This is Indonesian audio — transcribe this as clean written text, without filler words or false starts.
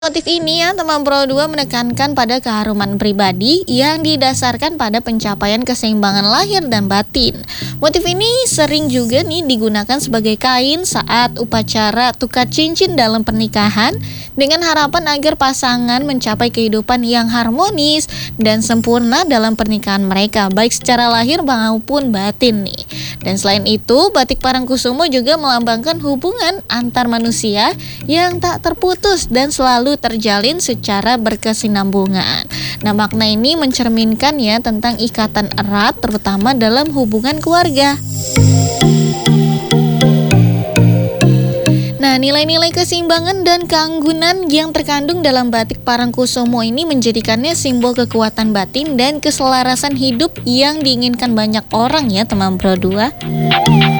Motif ini ya teman Pro 2 menekankan pada keharuman pribadi yang didasarkan pada pencapaian keseimbangan lahir dan batin. Motif ini sering juga nih digunakan sebagai kain saat upacara tukar cincin dalam pernikahan dengan harapan agar pasangan mencapai kehidupan yang harmonis dan sempurna dalam pernikahan mereka, baik secara lahir maupun batin nih. Dan selain itu, batik Parangkusumo juga melambangkan hubungan antar manusia yang tak terputus dan selalu terjalin secara berkesinambungan. Nah, makna ini mencerminkan ya tentang ikatan erat terutama dalam hubungan keluarga. Nah, nilai-nilai keseimbangan dan keanggunan yang terkandung dalam batik Parangkusumo ini menjadikannya simbol kekuatan batin dan keselarasan hidup yang diinginkan banyak orang ya teman Pro 2.